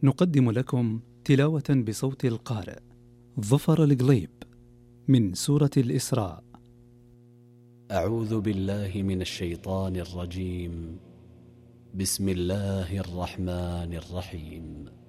نقدم لكم تلاوة بصوت القارئ ظفر القليب من سورة الإسراء. أعوذ بالله من الشيطان الرجيم. بسم الله الرحمن الرحيم.